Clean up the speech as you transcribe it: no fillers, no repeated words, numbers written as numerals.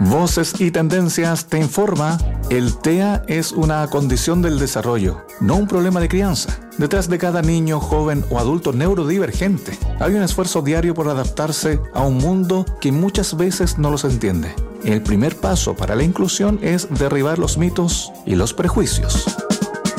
Voces y Tendencias te informa, el TEA es una condición del desarrollo, no un problema de crianza. Detrás de cada niño, joven o adulto neurodivergente, hay un esfuerzo diario por adaptarse a un mundo que muchas veces no los entiende. El primer paso para la inclusión es derribar los mitos y los prejuicios.